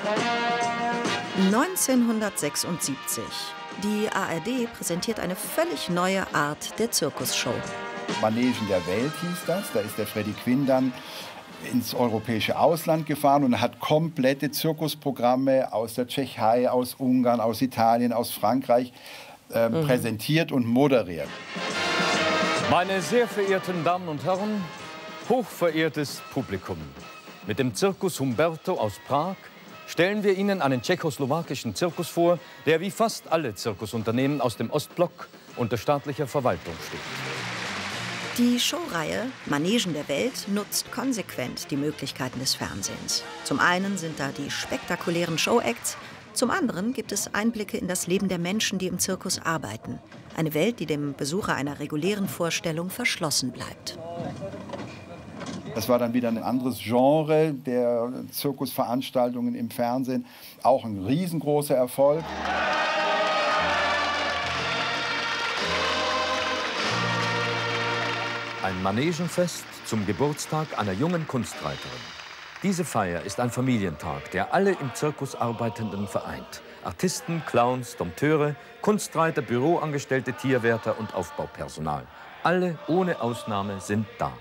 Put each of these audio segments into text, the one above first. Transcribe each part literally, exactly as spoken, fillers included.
neunzehnhundertsechsundsiebzig. Die A R D präsentiert eine völlig neue Art der Zirkusshow. Manegen der Welt hieß das. Da ist der Freddie Quinn dann ins europäische Ausland gefahren und hat komplette Zirkusprogramme aus der Tschechei, aus Ungarn, aus Italien, aus Frankreich äh, mhm. präsentiert und moderiert. Meine sehr verehrten Damen und Herren, hochverehrtes Publikum, mit dem Circus Humberto aus Prag stellen wir Ihnen einen tschechoslowakischen Zirkus vor, der wie fast alle Zirkusunternehmen aus dem Ostblock unter staatlicher Verwaltung steht. Die Showreihe Manegen der Welt nutzt konsequent die Möglichkeiten des Fernsehens. Zum einen sind da die spektakulären Showacts, zum anderen gibt es Einblicke in das Leben der Menschen, die im Zirkus arbeiten. Eine Welt, die dem Besucher einer regulären Vorstellung verschlossen bleibt. Das war dann wieder ein anderes Genre der Zirkusveranstaltungen im Fernsehen. Auch ein riesengroßer Erfolg. Ein Manegenfest zum Geburtstag einer jungen Kunstreiterin. Diese Feier ist ein Familientag, der alle im Zirkus Arbeitenden vereint. Artisten, Clowns, Dompteure, Kunstreiter, Büroangestellte, Tierwärter und Aufbaupersonal. Alle ohne Ausnahme sind da.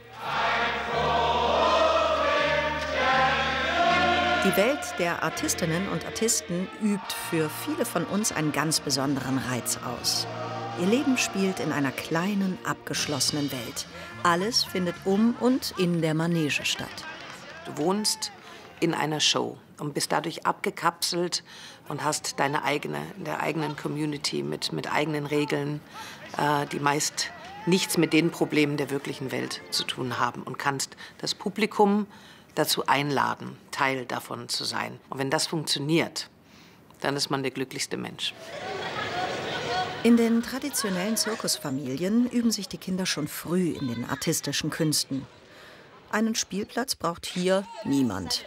Die Welt der Artistinnen und Artisten übt für viele von uns einen ganz besonderen Reiz aus. Ihr Leben spielt in einer kleinen, abgeschlossenen Welt. Alles findet um und in der Manege statt. Du wohnst in einer Show und bist dadurch abgekapselt und hast deine eigene, in der eigenen Community mit, mit eigenen Regeln, äh, die meist nichts mit den Problemen der wirklichen Welt zu tun haben und kannst das Publikum dazu einladen, Teil davon zu sein. Und wenn das funktioniert, dann ist man der glücklichste Mensch. In den traditionellen Zirkusfamilien üben sich die Kinder schon früh in den artistischen Künsten. Einen Spielplatz braucht hier niemand.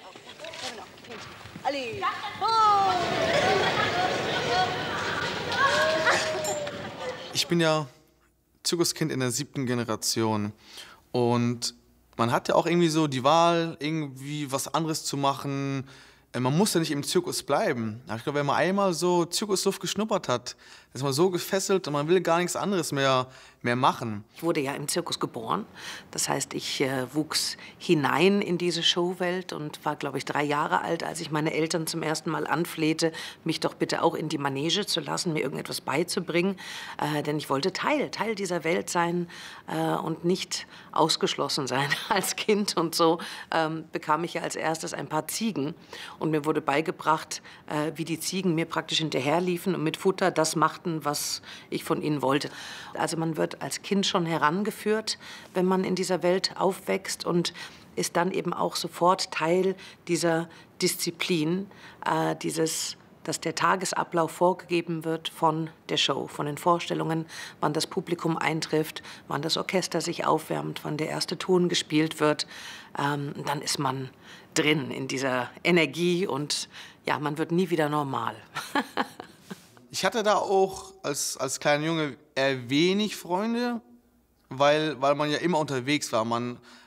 Ich bin ja Zirkuskind in der siebten Generation und man hat ja auch irgendwie so die Wahl, irgendwie was anderes zu machen. Man muss ja nicht im Zirkus bleiben. Ich glaube, wenn man einmal so Zirkusluft geschnuppert hat, ist man so gefesselt und man will gar nichts anderes mehr, mehr machen. Ich wurde ja im Zirkus geboren. Das heißt, ich äh, wuchs hinein in diese Showwelt und war, glaube ich, drei Jahre alt, als ich meine Eltern zum ersten Mal anflehte, mich doch bitte auch in die Manege zu lassen, mir irgendetwas beizubringen. Äh, denn ich wollte Teil, Teil dieser Welt sein äh, und nicht ausgeschlossen sein als Kind. Und so ähm, bekam ich ja als erstes ein paar Ziegen. Und mir wurde beigebracht, äh, wie die Ziegen mir praktisch hinterherliefen und mit Futter das machten, was ich von ihnen wollte. Also man wird als Kind schon herangeführt, wenn man in dieser Welt aufwächst und ist dann eben auch sofort Teil dieser Disziplin, äh, dieses, dass der Tagesablauf vorgegeben wird von der Show, von den Vorstellungen, wann das Publikum eintrifft, wann das Orchester sich aufwärmt, wann der erste Ton gespielt wird. Ähm, dann ist man drin in dieser Energie und ja, man wird nie wieder normal. Ich hatte da auch als, als kleiner Junge eher wenig Freunde, weil, weil man ja immer unterwegs war. Man